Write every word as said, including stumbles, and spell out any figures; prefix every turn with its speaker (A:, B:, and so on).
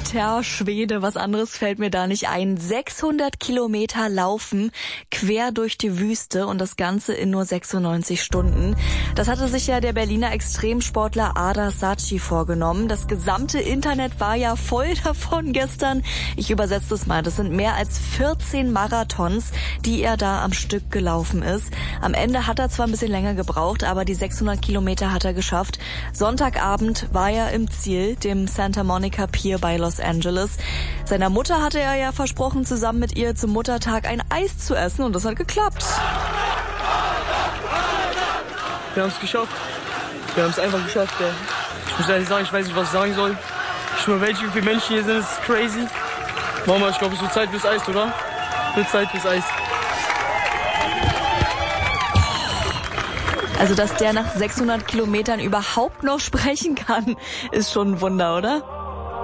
A: Alter Schwede, was anderes fällt mir da nicht ein. sechshundert Kilometer laufen, quer durch die Wüste und das Ganze in nur sechsundneunzig Stunden. Das hatte sich ja der Berliner Extremsportler Ada Saci vorgenommen. Das gesamte Internet war ja voll davon gestern. Ich übersetze das mal. Das sind mehr als vierzehn Marathons, die er da am Stück gelaufen ist. Am Ende hat er zwar ein bisschen länger gebraucht, aber die sechshundert Kilometer hat er geschafft. Sonntagabend war er im Ziel, dem Santa Monica Pier bei Los Angeles. Seiner Mutter hatte er ja versprochen, zusammen mit ihr zum Muttertag ein Eis zu essen und das hat geklappt.
B: Wir haben es geschafft. Wir haben es einfach geschafft. Ja. Ich muss ehrlich sagen, ich weiß nicht, was ich sagen soll. Ich schwöre, welche, wie viele Menschen hier sind, das ist crazy. Mama, ich glaube, es wird Zeit fürs Eis, oder? Wird Zeit fürs Eis.
A: Also, dass der nach sechshundert Kilometern überhaupt noch sprechen kann, ist schon ein Wunder, oder?